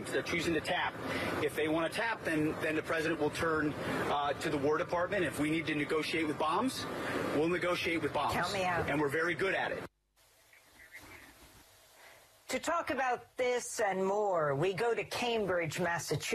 choosing to tap. If they want to tap, then the president will turn to the War Department. If we need to negotiate with bombs, we'll negotiate with bombs. Count me out. And we're very good at it. To talk about this and more, we go to Cambridge, Massachusetts.